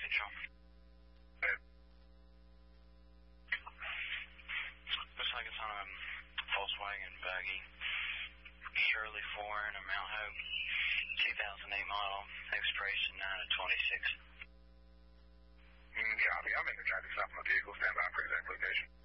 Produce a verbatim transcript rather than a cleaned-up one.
control. Yeah. Looks like it's on a Volkswagen buggy. Shirley Foreign, a Mount Hope, two thousand eight model, expiration nine of twenty-six. Mm, copy. I'll make a traffic stop on the vehicle. Stand by for exact location.